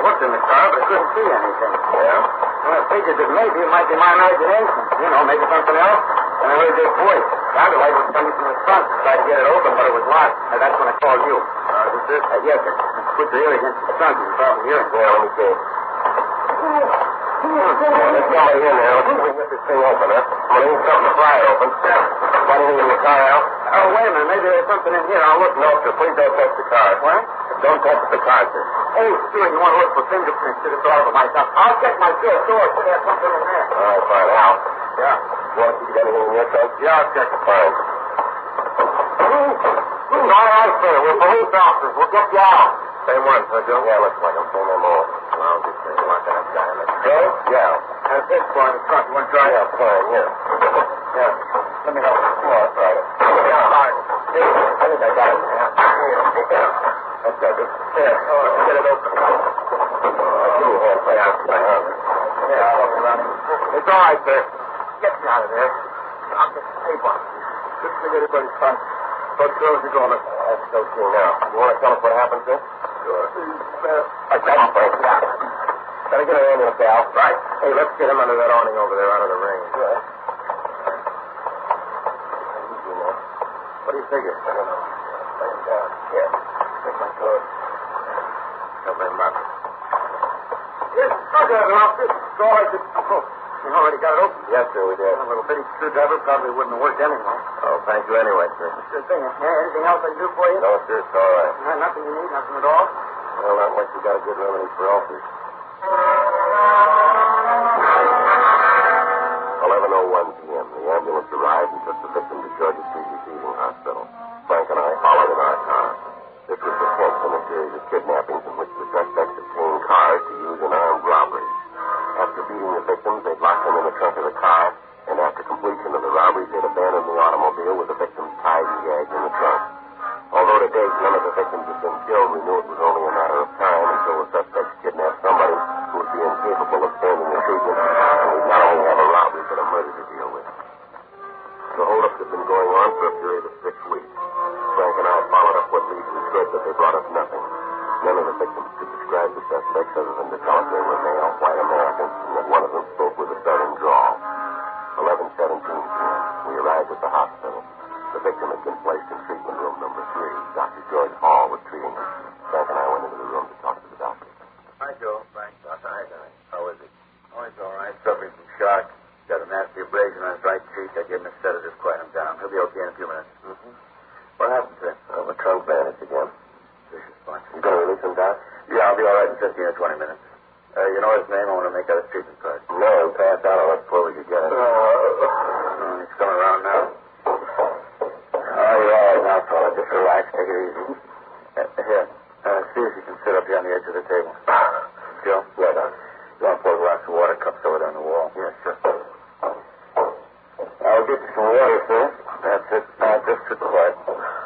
looked in the car, but I couldn't see anything. Yeah? Well, I figured that maybe it might be my imagination. You know, maybe something else. And I heard this voice. Sounded like it was coming from the front. Tried to get it open, but it was locked. And that's when I called you. Is this? Yes, sir. Put your ear against the front. You can probably hear it. Yeah, let me see. There's somebody in there. Let's see if we can get this thing open, huh? Well, there's something to pry it open. Got anything in your car, Al? Oh, wait a minute. Maybe there's something in here. I'll look. No, sir. Please don't touch the car. What? Don't touch the car, sir. Oh, sure. You want to look for fingerprints to the door of myself. I'll check my door. Should have something in there. All right, fine. Al? Yeah. Want to get anything in your trunk? Yeah, I'll check it. Fine. All right, sir. We're police officers. We'll get you out. Same one, huh, Joe? Yeah, looks like him. Same MO. Well, I'll just say you want that guy. Joe? Yeah. There's this boy in the trunk. You want to try it? Yeah, fine, yeah. Yeah. Let me help you. Come on, try it. Yeah, all right. Hey, I think I got it. Yeah. That's good. Here, let's get it open. Give me a hand, please. Yeah, I'll help you around. It's all right, sir. Get me out of there. I'll get the tape on. Just make everybody's fun. What girls you going to? That's okay now. You want to tell us what happened, sir? Sure. Come on, Frank. Yeah. Gotta get an ambulance, Al. Right. Hey, let's get him under that awning over there, out of the rain. Yeah. What do you figure? I don't know. Lay him down. Here. Take my coat. Cover him up. Yes, I got it off. This is all I could... Oh, you already got it open? Yes, sir, we did. A little bitty screwdriver probably wouldn't have worked anyway. Oh, thank you anyway, sir. Sure thing. Anything else I can do for you? No, sir, it's all right. Nothing you need? Nothing at all? Well, not much. You got a good remedy for ulcers. 11:01 p.m. The ambulance arrived and took the victim to Georgia Street Receiving Hospital. Frank and I followed in our car. This was the 10th in a series of kidnappings in which the suspects obtained cars to use in armed robberies. After beating the victims, they'd locked them in the trunk of the car, and after completion of the robberies, they'd abandoned the automobile with the victims tied and gagged in the trunk. Although to date none of the victims had been killed, we knew it was only a matter of time until the suspects kidnapped somebody who would be incapable of standing the treatment, and we'd not only have a robbery but a murder to deal with. The holdups had been going on for a period of 6 weeks. Frank and I followed up what leads we could, but they brought us nothing. None of the victims could describe the suspects other than to tell us they were male, white Americans, and that one of them spoke with a southern drawl. 11:17 p.m. We arrived at the hospital. The victim had been placed in treatment room number 3. Dr. George Hall was treating him. Frank and I went into the room to talk to the doctor. Hi, Joe. Frank. Doctor, hi, Johnny. How is he? Oh, he's all right. Suffering from shock. Got a nasty abrasion on his right cheek. I gave him a sedative to quiet him down. He'll be okay in a few minutes. Mm-hmm. What happened to him? Oh, the trunk vanished again. Vicious bunch. You going to release him, Doc? Yeah, I'll be all right in 15 or 20 minutes. You know his name? I want to make out his treatment card. No, he passed out on us before we could get it. He's coming around now. Oh, you're all right now, fella. Just relax. Take it easy. Here. See if you can sit up here on the edge of the table. Joe? Yeah, Doc. You want to pour a glass of water? Cups over there on the wall. Yes, sir. I'll get you some water, sir. That's it. Now, just sit quiet.